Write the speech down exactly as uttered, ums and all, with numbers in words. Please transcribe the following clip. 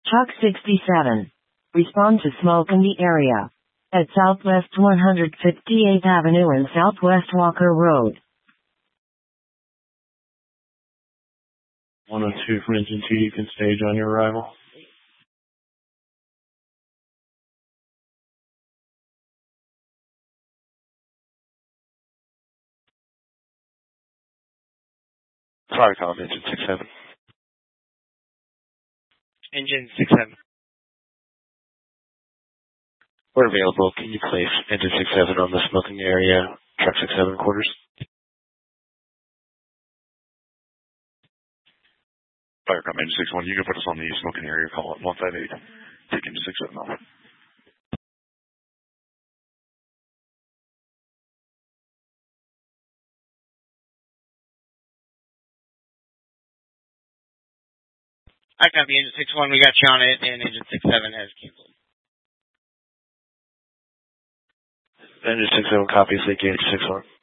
Truck sixty-seven. Respond to smoke in the area. At Southwest one hundred fifty-eighth Avenue and Southwest Walker Road. one oh two from engine two, you can stage on your arrival. Sorry, call engine six seven. Engine six seven. We're available. Can you place engine six seven on the smoking area, truck six seven quarters? Firecom engine six one, you can put us on the smoking area, call it one five eight. Take engine six seven off. I copy engine six one, we got you on it, and engine six seven has canceled. Engine six seven copies, thank you, engine six one.